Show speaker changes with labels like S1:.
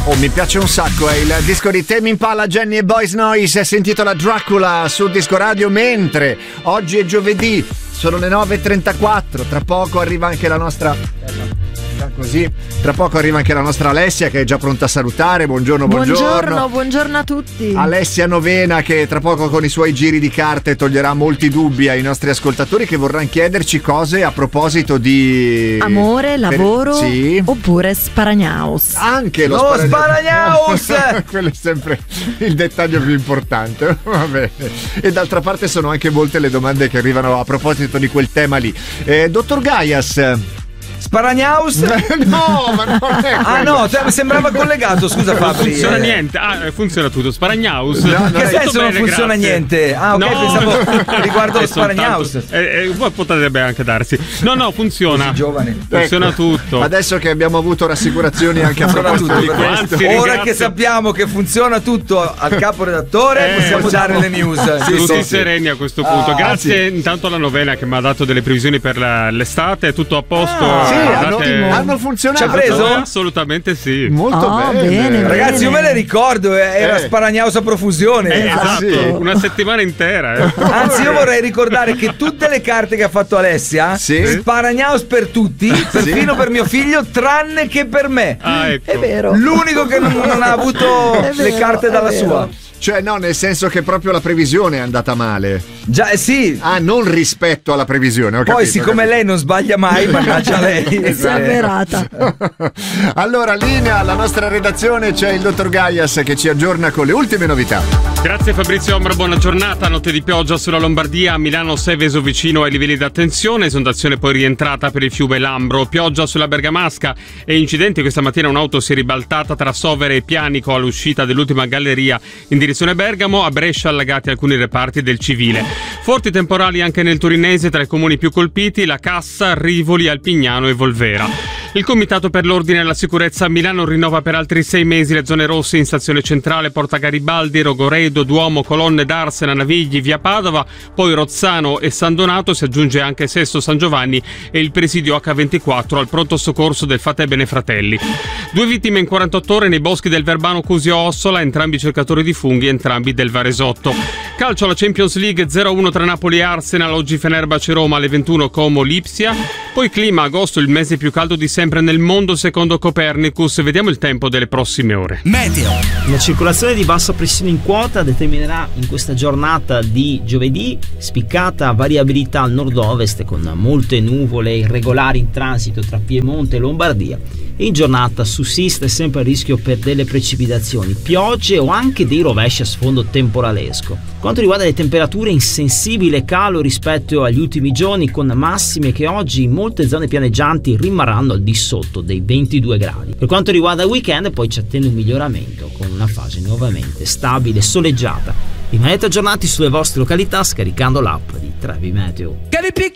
S1: Oh, mi piace un sacco, è il disco di Tame Impala, Jenny e Boys Noise. Si è la Dracula su Disco Radio, mentre oggi è giovedì, sono le 9:34, tra poco arriva anche la nostra... Così, tra poco arriva anche la nostra Alessia che è già pronta a salutare. Buongiorno
S2: buongiorno a tutti.
S1: Alessia Novena, che tra poco con i suoi giri di carte toglierà molti dubbi ai nostri ascoltatori che vorranno chiederci cose a proposito di
S2: amore, lavoro,
S1: sì.
S2: Oppure Sparagnaus.
S1: Anche lo Sparagnaus quello è sempre il dettaglio più importante. Va bene. E d'altra parte sono anche molte le domande che arrivano a proposito di quel tema lì. Dottor Gaias,
S3: Sparagnaus?
S1: No, ma non è quello.
S3: No, mi sembrava collegato, scusa Fabri.
S4: Non funziona niente. Funziona tutto. Sparagnaus.
S3: No, che senso non funziona niente? Ok,
S4: no.
S3: Pensavo riguardo lo Sparagnaus.
S4: Potrebbe anche darsi. No, funziona.
S3: Giovane.
S4: Funziona tutto.
S1: Adesso che abbiamo avuto rassicurazioni anche a proposito di questo.
S3: Ora che sappiamo che funziona tutto al caporedattore, possiamo dare le news.
S4: Tutti sereni a questo punto. Grazie intanto alla Novena che mi ha dato delle previsioni per l'estate. È tutto a posto.
S1: Sì, hanno funzionato.
S3: Ci ha preso?
S4: Assolutamente sì.
S1: Molto bene.
S3: Ragazzi, io me le ricordo, era Sparagnaus a profusione.
S4: Esatto,
S1: sì.
S4: una settimana intera.
S3: Anzi, io vorrei ricordare che tutte le carte che ha fatto Alessia, Sparagnaus per tutti, perfino per mio figlio, tranne che per me.
S4: Ecco.
S2: È vero.
S3: L'unico che non ha avuto le carte dalla sua.
S1: Cioè, no, nel senso che proprio la previsione è andata male.
S3: Già, sì.
S1: Ah, non rispetto alla previsione.
S3: Poi, siccome lei non sbaglia mai, mannaggia lei.
S2: Esagerata.
S1: Allora, linea alla nostra redazione, c'è il dottor Gaias che ci aggiorna con le ultime novità.
S4: Grazie Fabrizio Ombra, buona giornata. Notte di pioggia sulla Lombardia, a Milano Seveso vicino ai livelli d'attenzione, esondazione poi rientrata per il fiume Lambro, pioggia sulla Bergamasca e incidenti. Questa mattina un'auto si è ribaltata tra Sovere e Pianico all'uscita dell'ultima galleria in direzione Bergamo. A Brescia allagati alcuni reparti del civile. Forti temporali anche nel torinese, tra i comuni più colpiti la Cassa, Rivoli, Alpignano e Volvera. Il Comitato per l'Ordine e la Sicurezza a Milano rinnova per altri 6 mesi le zone rosse in Stazione Centrale, Porta Garibaldi, Rogoredo, Duomo, Colonne d'Arsena, Navigli, Via Padova, poi Rozzano e San Donato. Si aggiunge anche Sesto San Giovanni e il presidio H24 al pronto soccorso del Fatebbene Fratelli. 2 vittime in 48 ore nei boschi del Verbano Cusio Ossola, entrambi cercatori di funghi, entrambi del Varesotto. Calcio alla Champions League, 0-1 tra Napoli e Arsenal, oggi Fenerbahce Roma alle 21 Como Lipsia. Poi clima, agosto il mese più caldo di sempre nel mondo secondo Copernicus. Vediamo il tempo delle prossime ore.
S5: Meteo. La circolazione di bassa pressione in quota determinerà in questa giornata di giovedì spiccata variabilità al nord-ovest con molte nuvole irregolari in transito tra Piemonte e Lombardia. In giornata sussiste sempre il rischio per delle precipitazioni, piogge o anche dei rovesci a sfondo temporalesco. Quanto riguarda le temperature, insensibile calo rispetto agli ultimi giorni, con massime che oggi in molte zone pianeggianti rimarranno al di sotto dei 22 gradi. Per quanto riguarda il weekend poi ci attende un miglioramento con una fase nuovamente stabile e soleggiata. Rimanete aggiornati sulle vostre località scaricando l'app di Trevi Meteo.